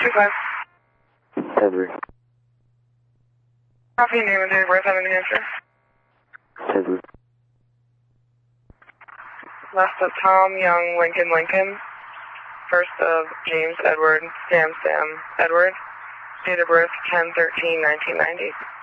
25. Edward. Copy, name and date of birth on New Hampshire. Edward. Last of Tom, Young, Lincoln, Lincoln. First of James, Edward, Sam, Edward. Date of birth 10/13/1990.